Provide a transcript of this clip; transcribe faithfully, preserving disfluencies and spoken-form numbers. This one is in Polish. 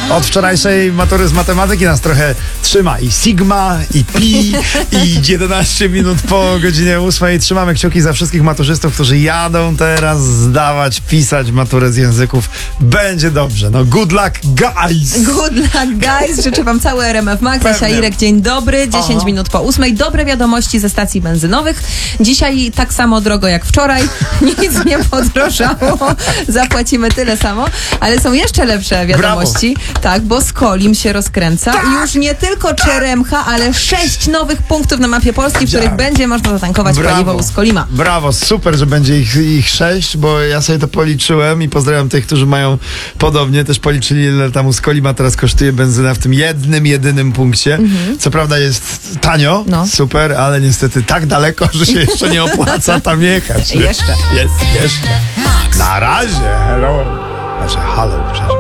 Od wczorajszej matury z matematyki nas trochę trzyma i Sigma, i Pi, i jedenaście minut po godzinie ósmej. Trzymamy kciuki za wszystkich maturzystów, którzy jadą teraz zdawać, pisać maturę z języków. Będzie dobrze. No good luck, guys! Good luck, guys. Życzę wam cały R M F Max. Pewnie. Irek, dzień dobry. dziesięć Aha. minut po ósmej. Dobre wiadomości ze stacji benzynowych. Dzisiaj tak samo drogo jak wczoraj. Nic nie podrożało. Zapłacimy tyle samo. Ale są jeszcze lepsze wiadomości. Brawo. Tak, bo Skolim się rozkręca. Tak. I już nie tylko Czeremcha, ale sześć nowych punktów na mapie Polski, w których Brawo. będzie można zatankować Brawo. paliwo u Skolima. Brawo, super, że będzie ich, ich sześć, bo ja sobie to policzyłem i pozdrawiam tych, którzy mają podobnie. Też policzyli, ile tam u Skolima teraz kosztuje benzyna w tym jednym, jedynym punkcie. Mhm. Co prawda jest tanio, no. Super, ale niestety tak daleko, że się jeszcze nie opłaca tam jechać. Jeszcze. Jest, jeszcze. Na razie. Hello. Znaczy, halo, przecież.